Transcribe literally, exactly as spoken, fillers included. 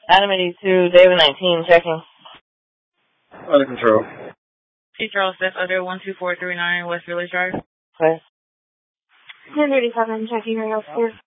Adam eighty-two, David nineteen, checking. Under control. Chief Charles Smith, under one two four three nine West Village Drive. Clear. ten thirty-seven, checking your health clear.